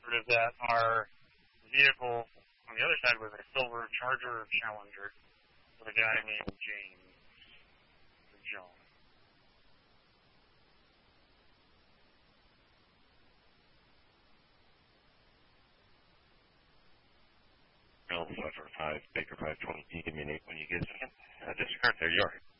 sort of that our vehicle on the other side was a silver Charger Challenger with a guy named James or John. L 545 Baker 520. Can you give me an 8 when you get a second? Disregard. There you are.